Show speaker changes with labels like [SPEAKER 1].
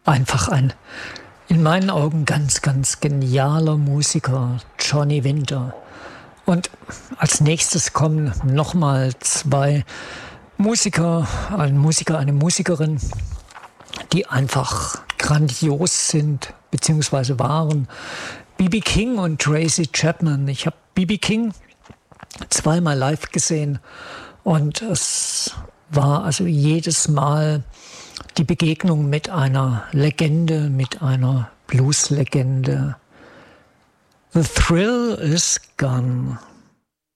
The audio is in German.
[SPEAKER 1] Einfach ein, in meinen Augen ganz, ganz genialer Musiker, Johnny Winter. Und als nächstes kommen nochmal zwei Musiker, ein Musiker, eine Musikerin, die einfach grandios sind, beziehungsweise waren. B.B. King und Tracy Chapman. Ich habe B.B. King zweimal live gesehen und es war also jedes Mal die Begegnung mit einer Legende, mit einer Blues-Legende. The thrill is gone.